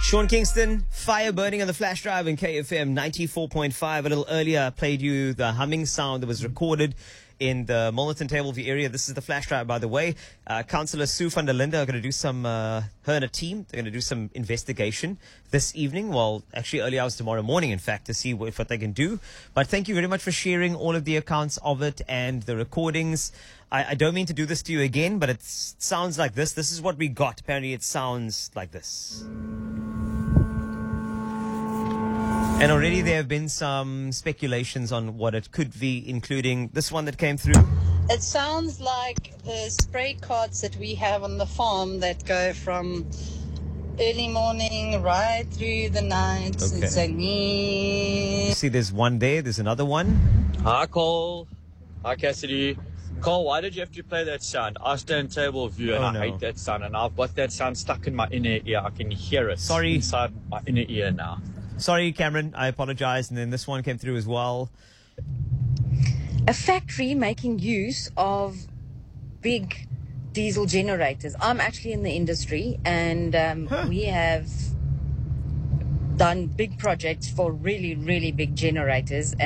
Sean Kingston, fire burning on the flash drive in KFM 94.5. A little earlier, I played you the humming sound that was recorded in the Milnerton Tableview area. This is the flash drive, by the way. Councillor Sue van der Linde are going to do some, her and a team, they're going to do some investigation this evening. Well, actually early hours tomorrow morning, in fact, to see what they can do. But thank you very much for sharing all of the accounts of it and the recordings. I don't mean to do this to you again, but it sounds like this. This is what we got. Apparently it sounds like this. And already there have been some speculations on what it could be, including this one that came through. It sounds like the spray carts that we have on the farm that go from early morning right through the night. Okay. It's a nee. See, there's one there. There's another one. Hi, Cole. Hi, Cassidy. Cole, why did you have to play that sound? I stay in Tableview and I hate that sound, and I've got that sound stuck in my inner ear. I can hear it inside my inner ear now. Sorry, Cameron. I apologize. And then this one came through as well. A factory making use of big diesel generators. I'm actually in the industry, and we have done big projects for really, really big generators.